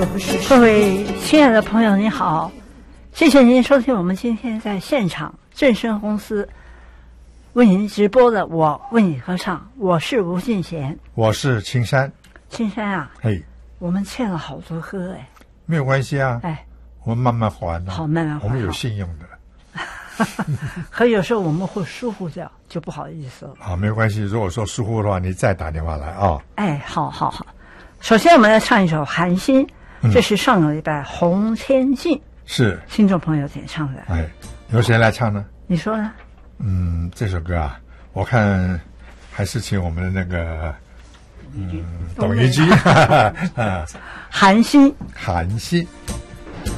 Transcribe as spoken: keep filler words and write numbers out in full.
各位亲爱的朋友，你好，谢谢您收听我们今天在现场正声公司为您直播的《我为你歌唱》，我是吴俊贤， 我是青山。 青山啊， 嘿， 我们欠了好多歌哎， 没有关系啊， 哎， 我们慢慢还啊， 好慢慢还， 我们有信用的。 可有时候我们会疏忽掉，就不好意思了。 好，没有关系。如果说疏忽的话，你再打电话来啊。 哎，好好好。首先，我们来唱一首《寒心》，这是上个礼拜洪天信是听众朋友点唱的。 哎，由谁来唱呢？ 你说呢？ 嗯，这首歌啊，我看还是请我们的那个嗯董一居啊， 寒心， 寒心。